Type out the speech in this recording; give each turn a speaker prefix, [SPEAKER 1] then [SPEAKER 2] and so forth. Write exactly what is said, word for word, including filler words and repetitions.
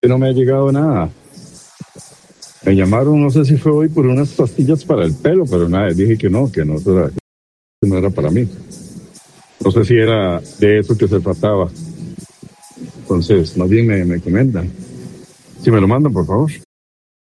[SPEAKER 1] Que no me ha llegado nada. Me llamaron, no sé si fue hoy, por unas pastillas para el pelo, pero nada, dije que no, que no era, que no era para mí. No sé si era de eso que se trataba. Entonces, más bien me, me comentan. Si me lo mandan, por favor.